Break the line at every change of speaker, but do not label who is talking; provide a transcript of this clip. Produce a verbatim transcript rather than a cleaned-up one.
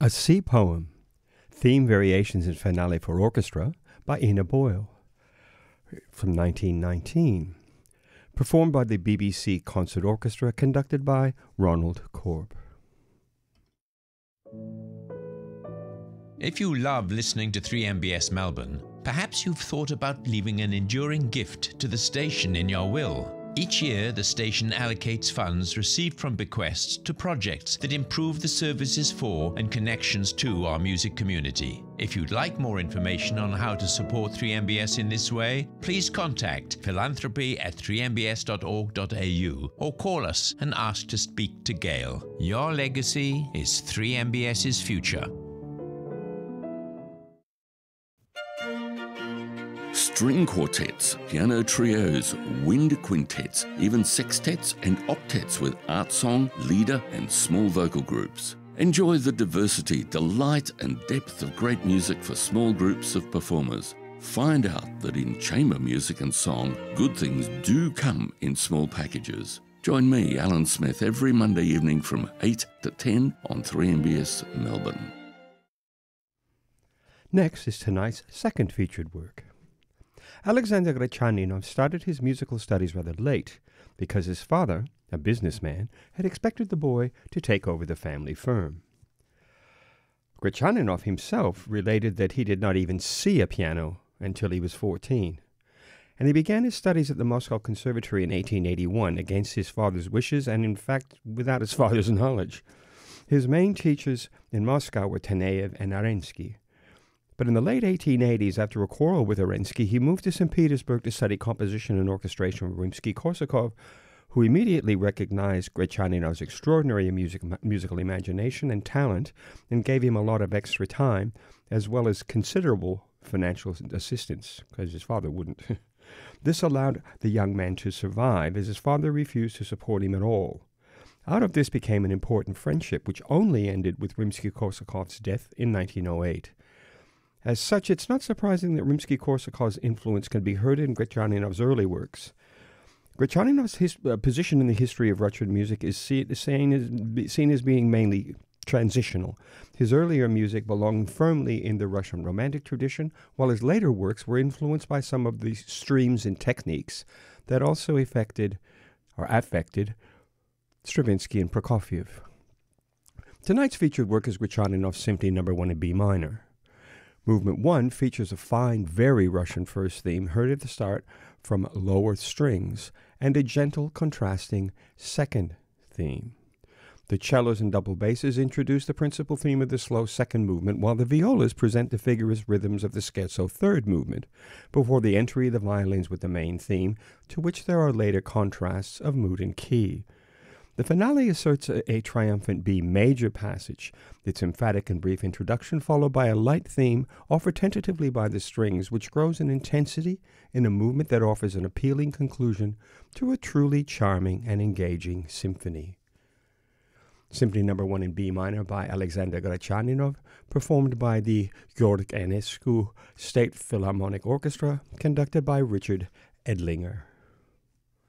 A Sea Poem, Theme Variations and Finale for Orchestra by Ina Boyle, from nineteen nineteen, performed by the B B C Concert Orchestra, conducted by Ronald Korb.
If you love listening to three M B S Melbourne, perhaps you've thought about leaving an enduring gift to the station in your will. Each year, the station allocates funds received from bequests to projects that improve the services for and connections to our music community. If you'd like more information on how to support three M B S in this way, please contact philanthropy at three m b s dot org dot a u or call us and ask to speak to Gail. Your legacy is three M B S's future.
String quartets, piano trios, wind quintets, even sextets and octets with art song, leader and small vocal groups. Enjoy the diversity, delight and depth of great music for small groups of performers. Find out that in chamber music and song, good things do come in small packages. Join me, Alan Smith, every Monday evening from eight to ten on three M B S Melbourne.
Next is tonight's second featured work. Alexander Grechaninov started his musical studies rather late because his father, a businessman, had expected the boy to take over the family firm. Grechaninov himself related that he did not even see a piano until he was fourteen, and he began his studies at the Moscow Conservatory in eighteen eighty-one against his father's wishes and, in fact, without his father's knowledge. His main teachers in Moscow were Taneyev and Arensky. But in the late eighteen eighties, after a quarrel with Arensky, he moved to Saint Petersburg to study composition and orchestration with Rimsky-Korsakov, who immediately recognized Grechaninov's extraordinary music, musical imagination and talent and gave him a lot of extra time, as well as considerable financial assistance, because his father wouldn't. This allowed the young man to survive, as his father refused to support him at all. Out of this became an important friendship, which only ended with Rimsky-Korsakov's death in nineteen oh eight. As such, it's not surprising that Rimsky-Korsakov's influence can be heard in Grechaninov's early works. Grechaninov's his, uh, position in the history of Russian music is see, seen, as, seen as being mainly transitional. His earlier music belonged firmly in the Russian Romantic tradition, while his later works were influenced by some of the streams and techniques that also affected, or affected, Stravinsky and Prokofiev. Tonight's featured work is Grechaninov's Symphony Number One in B minor. Movement one features a fine, very Russian first theme heard at the start from lower strings and a gentle, contrasting second theme. The cellos and double basses introduce the principal theme of the slow second movement, while the violas present the vigorous rhythms of the scherzo third movement, before the entry of the violins with the main theme, to which there are later contrasts of mood and key. The finale asserts a, a triumphant B major passage, its emphatic and brief introduction followed by a light theme offered tentatively by the strings, which grows in intensity in a movement that offers an appealing conclusion to a truly charming and engaging symphony. Symphony Number One in B minor by Alexander Grechaninov, performed by the Gheorghe Enescu State Philharmonic Orchestra, conducted by Richard Edlinger.